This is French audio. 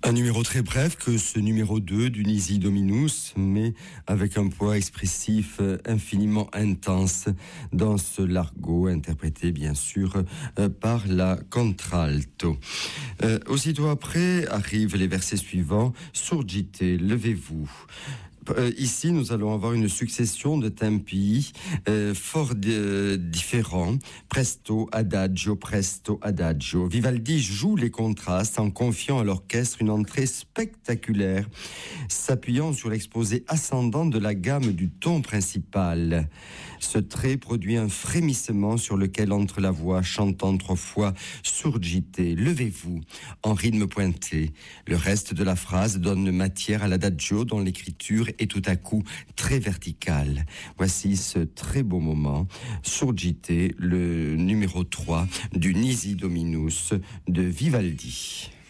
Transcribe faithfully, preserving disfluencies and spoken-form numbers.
Un numéro très bref que ce numéro deux du Nisi Dominus, mais avec un poids expressif infiniment intense dans ce largo interprété bien sûr par la contralto. Euh, aussitôt après arrivent les versets suivants. Surgite, levez-vous. Euh, ici, nous allons avoir une succession de tempi euh, fort euh, différents. Presto, adagio, presto, adagio. Vivaldi joue les contrastes en confiant à l'orchestre une entrée spectaculaire, s'appuyant sur l'exposé ascendant de la gamme du ton principal. Ce trait produit un frémissement sur lequel entre la voix chantant trois fois « surgite, levez-vous » en rythme pointé. Le reste de la phrase donne matière à l'adagio dont l'écriture est tout à coup très verticale. Voici ce très beau moment, Surgite, le numéro trois du Nisi Dominus de Vivaldi.